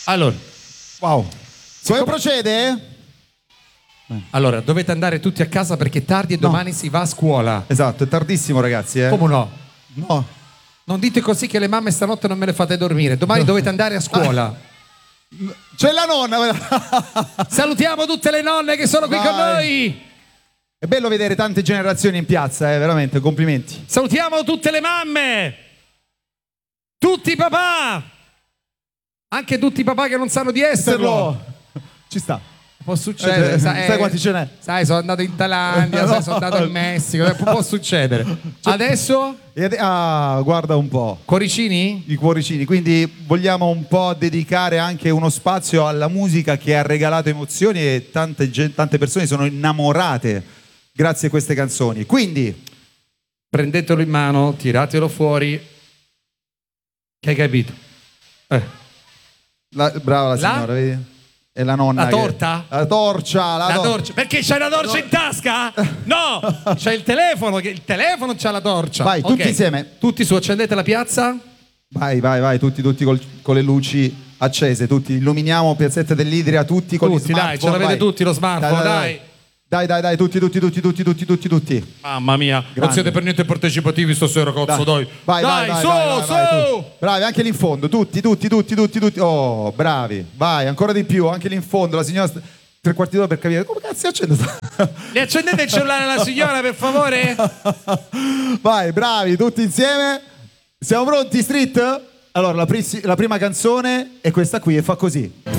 Allora, Wow. Come procede? allora, dovete andare tutti a casa perché è tardi e domani si va a scuola. Esatto, è tardissimo, ragazzi. Come no? No. Non dite così che le mamme stanotte non me le fate dormire. Domani dovete andare a scuola. C'è la nonna. Salutiamo tutte le nonne che sono qui con noi. È bello vedere tante generazioni in piazza, veramente, complimenti. Salutiamo tutte le mamme. Tutti i papà. Anche tutti i papà che non sanno di esserlo. Ci sta. Può succedere. Sai quanti ce n'è? Sai, sono andato in Thailandia, sai, sono andato in Messico. Può succedere. Adesso? Guarda un po'. Cuoricini? I cuoricini. Quindi vogliamo un po' dedicare anche uno spazio alla musica che ha regalato emozioni e tante persone sono innamorate grazie a queste canzoni. Quindi prendetelo in mano, tiratelo fuori. Che hai capito? Brava la signora, vedi? È la nonna. La torta? La torcia. La torcia. Perché c'hai la torcia in tasca? No! C'hai il telefono, che il telefono c'ha la torcia. Vai, tutti insieme. Tutti su, accendete la piazza. Vai, tutti con le luci accese, tutti. Illuminiamo Piazzetta dell'Idria, tutti con gli smartphone. Dai, ce l'avete tutti lo smartphone, dai. Dai, tutti. Mamma mia, non siete per niente partecipativi stasera, cazzo, dai. Vai, su. Bravi, anche lì in fondo, tutti. Oh, bravi. Vai, ancora di più, anche lì in fondo, la signora tre quarti d'ora per capire come cazzo accende. Le accendete il cellulare alla signora, per favore? Vai, bravi, tutti insieme. Siamo pronti, Street? Allora, la prima canzone è questa qui e fa così.